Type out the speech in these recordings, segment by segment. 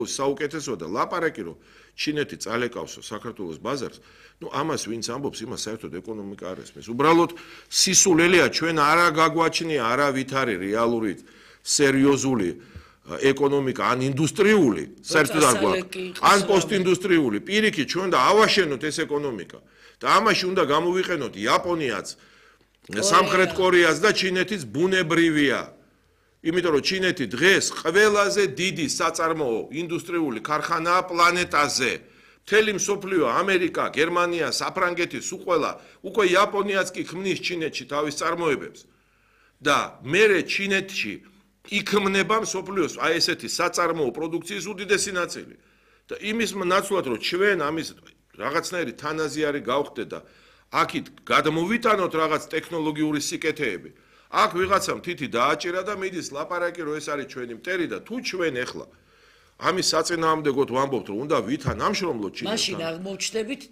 საუკეთესო და ლაპარაკი რომ ჩინეთი წალეკავსო საქართველოს ბაზარს, ამას ვინც ამბობს, იმას საერთოდ ეკონომიკა არ ესმის. უბრალოდ სისულელია ჩვენ არა გაგვაჩნია არა ვითარი რეალური სერიოზული ეკონომიკა ან ინდუსტრიული, საერთოდ არ გვაქვს, ან პოსტინდუსტრიული. პირიქით ჩვენ და ავაშენოთ ეს ეკონომიკა. და ამაში უნდა გამოვიყენოთ იაპონიაც, სამხრეთ კორეას და ჩინეთის ბუნებრივია. იმიტომ რომ ჩინეთი დღეს ყველაზე დიდი საწარმოო ინდუსტრიული ქარხანაა პლანეტაზე. მთელი მსოფლიო, ამერიკა, გერმანია, საფრანგეთი, სულ ყველა, უკვე იაპონიაც კი ქმნის ჩინეთში თავის წარმოებებს. და მერე ჩინეთში იქმნება მსოფლიოს აი ესეთი საწარმოო პროდუქციის უდიდესი ნაწილი. და იმის ნაცვლად რომ ჩვენ ამის რაღაცნაირი თანაზიარი გავხდეთ და აქით გადმოვიტანოთ რაღაც ტექნოლოგიური სიკეთეები. აქ ვიღაცამ თითი დააჭირა და მიდის ლაპარაკი რომ ეს არის ჩვენი მტერი და თუ ჩვენ ახლა ამის საწინააღმდეგოდ ვამბობთ რომ უნდა ვითანამშრომლოთ ჩინეთთან. მაშინ აღმოჩნდებით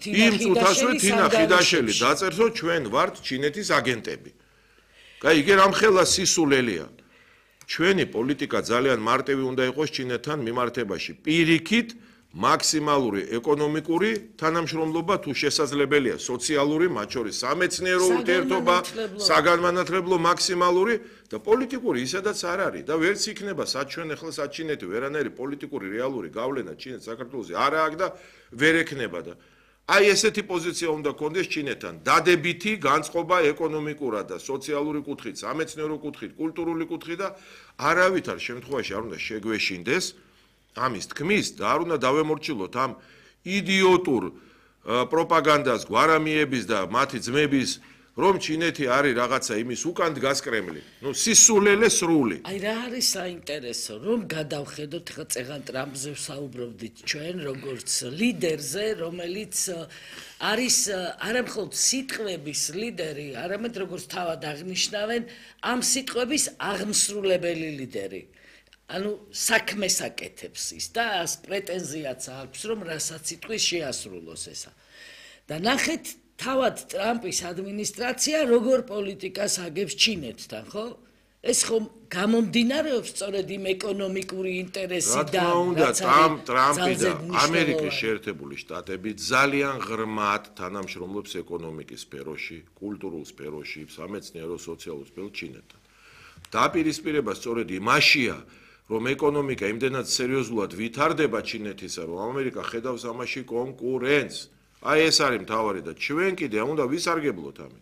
თინა ხიდაშელი დაწერს რომ ჩვენ ვართ ჩინეთის აგენტები. კაი, იგი რამხელა სისულელია. ჩვენი პოლიტიკა ძალიან მარტივი უნდა იყოს ჩინეთთან მიმართებაში. პირიქით მაქსიმალური ეკონომიკური თანამშრომლობა თუ შესაძლებელია სოციალური, მათ შორის სამეცნიერო ურთიერთობა, საგანმანათლებლო მაქსიმალური და პოლიტიკური ისედაც არ არის და ვერც იქნება სად ჩვენ ახლა სად ჩინეთი ვერანაირი პოლიტიკური რეალური გავლენა ჩინეთს საქართველოსზე არ აქვს და ვერ ექნება და აი ესეთი პოზიცია უნდა კონდეს ჩინეთთან დადებითი განწყობა ეკონომიკურად და სოციალური კუთხით, სამეცნიერო კუთხით, კულტურული კუთხით და არავითარ შემთხვევაში არ უნდა შეგვეშინდეს ამის თქმის და არ უნდა დავემორჩილოთ ამ იდიოტურ პროპაგანდას გვარამიების და მათი ძმების რომ ჩინეთი არის რაღაცა იმის უკან დგას კრემლი. სისულელე სრული. აი რა არის საინტერესო რომ გადავხედოთ ხა წეგან ტრამპზე ვსაუბრობდით ჩვენ როგორც ლიდერზე რომელიც არის არამხოლოდ სიტყვების ლიდერი, არამედ როგორც თავად აღნიშნავენ ამ სიტყვების აღმსრულებელი ლიდერი. ანუ საქმეს აკეთებს ის და ას პრეტენზიაც აქვს რომ რასაც სიტყვის შეასრულოს ესა. და ნახეთ თავად ტრამპის ადმინისტრაცია როგორ პოლიტიკას აგებს ჩინეთთან, ხო? ეს ხომ გამომდინარეობს სწორედ იმ ეკონომიკური ინტერესიდან, რაც ტრამპი და ამერიკის შეერთებული შტატები ძალიან ღრმად თანამშრომლობს ეკონომიკის სფეროში, კულტურულ სფეროში, სამეცნიერო სოციალურ სფეროში ჩინეთთან. დაპირისპირება სწორედ იმაშია რომ ეკონომიკა იმდენად სერიოზულად ვითარდება ჩინეთისა, რომ ამერიკა ხედავს ამაში კონკურენტს. აი ეს არის მთავარი და ჩვენ კიდე უნდა ვისარგებლოთ ამით.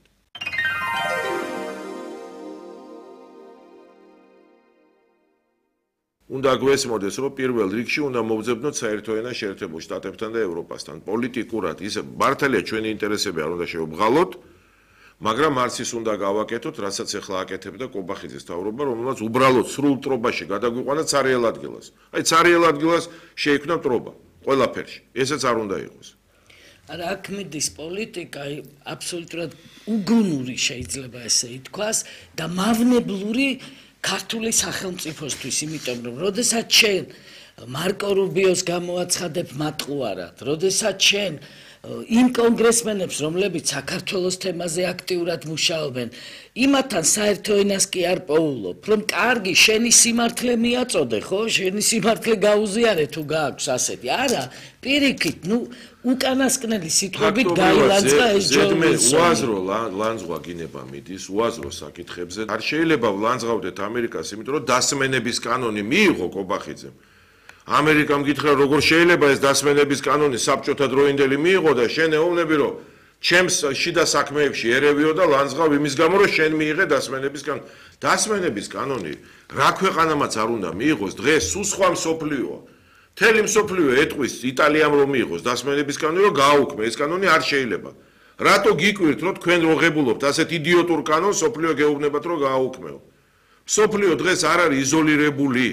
უნდა გვესმოდეს, რომ პირველ რიგში უნდა მოვძებნოთ საერთო ენა შეერთებულ შტატებთან და ევროპასთან. პოლიტიკურად ისე მართალია ჩვენი ინტერესები არ უნდა შევბღალოთ, მაგრამ არცის უნდა გავაკეთოთ, რასაც ახლა აკეთებდა კობახიძის თავრობა, რომელმაც უბრალოდ სრულ ტრობაში გადაგვიყვანა ცარიელ ადგილას. აი ცარიელ ადგილას შეიქმნა ტრობა ყველაფერში. ესეც არ უნდა იყოს. არა, აქ მიდის პოლიტიკა აბსოლუტურად უგუნური შეიძლება ესე ითქვას და მავნებლური ქართული სახელმწიფოსთვის, იმიტომ რომ როდესაც შენ მარკო რუბიოს გამოაცხადებ მატყუარად, როდესაც შენ იმ კონგრესმენებს, რომლებიც საქართველოს თემაზე აქტიურად მუშაობენ, იმათთან საერთო ენას კი არ პოულობ, რომ კარგი, შენი სიმართლე მიაწოდე, ხო? შენი სიმართლე გაუზიარე თუ გააქვს ასეთი. არა, პირიქით, უკანასკნელი სიტყვებით გაილანძღა ეს ჯოულსონი. უაზრო ლანძღვა გინება მიდის, უაზრო საკითხებზე. არ შეიძლება ვლანძღავდეთ ამერიკას, იმიტომ რომ დასმენების კანონი მიიღო კობახიძემ. ამერიკამ გითხრა როგორ შეიძლება ეს დასმენების კანონი საბჭოთა დროინდელი მიიღო და შენ ეუბნები რომ ჩემს შიდა საქმეებში ერევიო და ლანძღავ იმის გამო რომ შენ მიიღე დასმენების კანონი. დასმენების კანონი რა ქვეყანამაც არ უნდა მიიღოს დღეს სულ სხვა მსოფლიოა. მთელი მსოფლიო ეტყვის იტალიამ რომ მიიღოს დასმენების კანონი რომ გააუქმე ეს კანონი არ შეიძლება. რატო გიკვირთ რომ თქვენ როღებულობთ ასეთ იდიოტურ კანონს მსოფლიო გეუბნებათ რომ გააუქმეო. მსოფლიო დღეს არ არის იზოლირებული.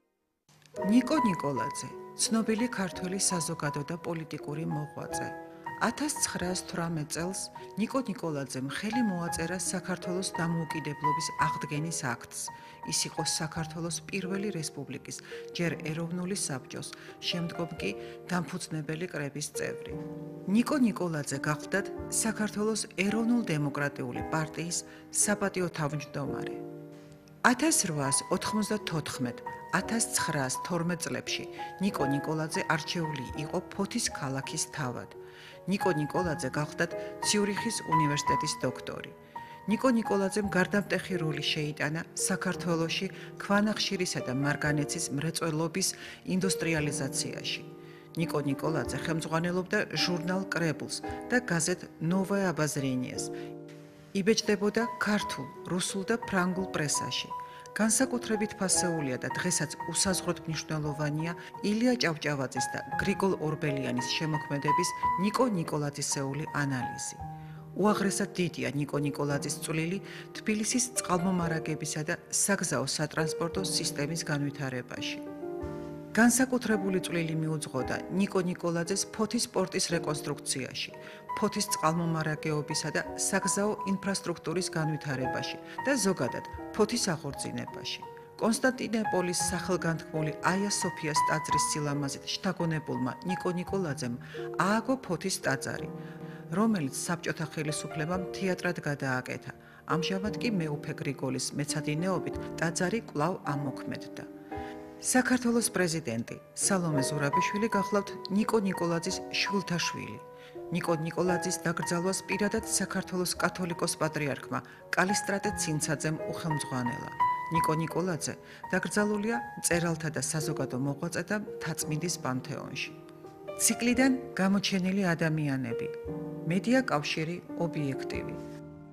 ნიკო ნიკოლაძე, ცნობილი ქართველი საზოგადო და პოლიტიკური მოღვაწე. 1918 წელს ნიკო ნიკოლაძემ ხელი მოაწერა საქართველოს დამოუკიდებლობის აღდგენის აქტს. ის იყო საქართველოს პირველი რესპუბლიკის, ჯერ ეროვნული საბჭოს, შემდგომ კი დამფუძნებელი კრების წევრი. ნიკო ნიკოლაძე გახლდათ საქართველოს ეროვნულ-დემოკრატიული პარტიის საპატიო თავმჯდომარე. 1894-1912 წლებში ნიკო ნიკოლაძე არჩეული იყო ფოთის ქალაქის თავად. ნიკო ნიკოლაძე გახლდათ ციურიხის უნივერსიტეტის დოქტორი. ნიკო ნიკოლაძემ გარდამტეხი როლი შეიტანა საქართველოში ქვანახშირისა და მარგანეცის მრეწველობის ინდუსტრიალიზაციაში. ნიკო ნიკოლაძე ხელმძღვანელობდა ჟურნალ კრებულს და გაზეთ ნოვое обозрениეს. იბეჭდებოდა ქართულ, რუსულ და ფრანგულ პრესაში. განსაკუთრებით ფასეულია და დღესაც უსაზღროდ მნიშვნელოვანია ილია ჭავჭავაძის და გრიგოლ ორბელიანის შემოქმედების ნიკო ნიკოლაძისეული ანალიზი. უაღრესად დიდია ნიკო ნიკოლაძის წვლილი თბილისის წყალმომარაგებისა და საგზაო სატრანსპორტო სისტემის განვითარებაში. განსაკუთრებული წვლილი მიუძღოდა ნიკო ნიკოლაძეს ფოთის პორტის რეკონსტრუქციაში, ფოთის წყალმომარაგეობისა და საგზაო ინფრასტრუქტურის განვითარებაში და ზოგადად ფოთის აღორძინებაში. კონსტანტინოპოლის სახელგანთქმული აია სოფიას ტაძრის სილამაზით შთაგონებულმა ნიკო ნიკოლაძემ ააგო ფოთის ტაძარი, რომელიც საბჭოთა ხელისუფლებამ თეატრად გადააკეთა. ამჟამად კი მეუფე გრიგოლის მეცადინეობით ტაძარი კვლავ ამოქმედდა. საქართველოს პრეზიდენტი სალომე ზურაბიშვილი გახლავთ ნიკო ნიკოლაძის შვილთა შვილი. ნიკო ნიკოლაძის დაკრძალვას პირადად საქართველოს კათოლიკოს პატრიარქმა კალისტრატე ცინცაძემ უხელმძღვანელა. ნიკო ნიკოლაძე დაკრძალულია მწერალთა და საზოგადო მოღვაწეთა მთაწმინდის პანთეონში. ციკლიდან გამოჩენილი ადამიანები. მედია კავშირი ობიექტივი.